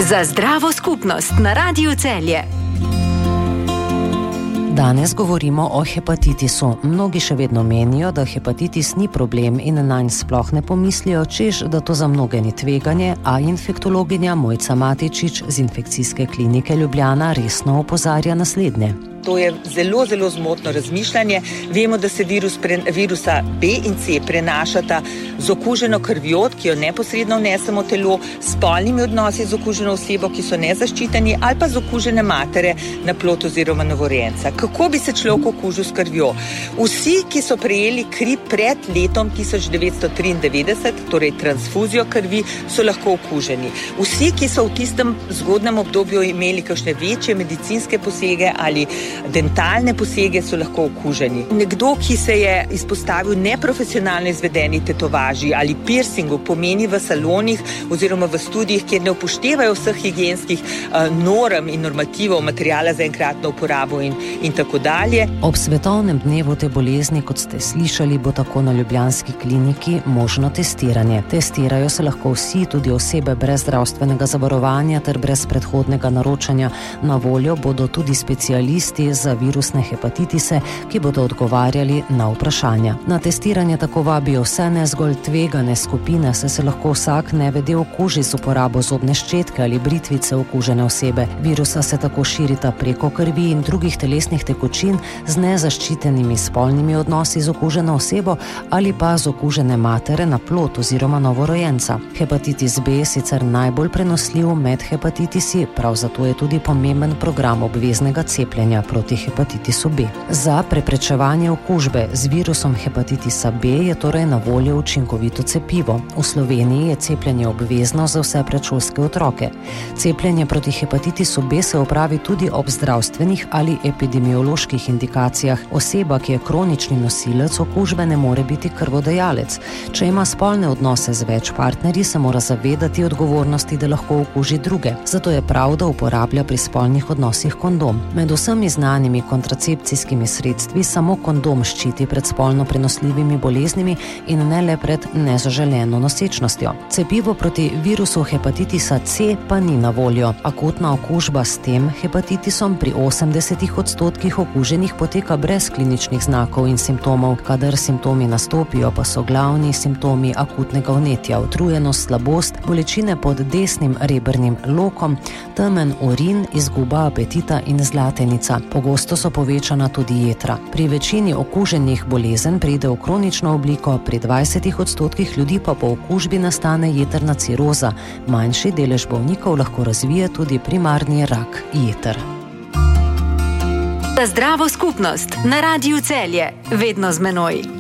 Za zdravo skupnost na Radiu Celje. Danes govorimo o hepatitisu. Mnogi še vedno menijo, da hepatitis ni problem in nanj sploh ne pomislijo, češ, da to za mnoge ni tveganje, a infektologinja Mojca Matičič z Infekcijske klinike Ljubljana resno opozarja naslednje. To je zelo, zelo zmotno razmišljanje. Vemo, da se virusa B in C prenašata z okuženo krvjo, ki jo neposredno vnesemo v telo, s spolnimi odnosi z okuženo osebo, ki so nezaščiteni, ali pa z okužene matere na plod oziroma novorojenca. Kako bi se človek okužil s krvjo? Vsi, ki so prejeli kri pred letom 1993, torej transfuzijo krvi, so lahko okuženi. Vsi, ki so v tistem zgodnem obdobju imeli kakšne večje medicinske posege ali dentalne posege, so lahko okuženi. Nekdo, ki se je izpostavil neprofesionalno izvedeni tetovaži ali piercingu, pomeni v salonih oziroma v studijih, kjer ne upoštevajo vseh higienskih norm in normativov, materiala za enkratno uporabo in tako dalje. Ob svetovnem dnevu te bolezni, kot ste slišali, bo tako na ljubljanski kliniki možno testiranje. Testirajo se lahko vsi, tudi osebe brez zdravstvenega zavarovanja ter brez predhodnega naročanja. Na voljo bodo tudi specialisti za virusne hepatitise, ki bodo odgovarjali na vprašanja. Na testiranje tako vabijo vse, ne zgolj tvegane skupine, saj se lahko vsak nevede okuži z uporabo zobne ščetke ali britvice okužene osebe. Virusa se tako širita preko krvi in drugih telesnih tekočin z nezaščitenimi spolnimi odnosi z okuženo osebo ali pa z okužene matere na plod oziroma novorojenca. Hepatitis B je sicer najbolj prenosljiv med hepatitisi, prav zato je tudi pomemben program obveznega cepljenja proti hepatitisu B. Za preprečevanje okužbe z virusom hepatitisa B je torej na voljo učinkovito cepivo. V Sloveniji je cepljenje obvezno za vse predšolske otroke. Cepljenje proti hepatitisu B se opravi tudi ob zdravstvenih ali epidemioloških indikacijah. Oseba, ki je kronični nosilec okužbe, ne more biti krvodajalec. Če ima spolne odnose z več partnerji, se mora zavedati odgovornosti, da lahko okuži druge. Zato je prav, da uporablja pri spolnih odnosih kondom. Med vsemi znanimi kontracepcijskimi sredstvi samo kondom ščiti pred spolno prenosljivimi boleznimi in ne le pred nezaželeno nosečnostjo. Cepivo proti virusu hepatitisa C pa ni na voljo. Akutna okužba s tem hepatitisom pri 80% okuženih poteka brez kliničnih znakov in simptomov. Kadar simptomi nastopijo, pa so glavni simptomi akutnega vnetja, utrujenost, slabost, bolečine pod desnim rebrnim lokom, temen urin, izguba apetita in zlatenica. Pogosto so povečana tudi jetra. Pri večini okuženih bolezen pride v kronično obliko, pri 20% ljudi pa po okužbi nastane jetrna ciroza. Manjši delež bolnikov lahko razvije tudi primarni rak jeter. Za zdravo skupnost na Radiu Celje, vedno z menoj.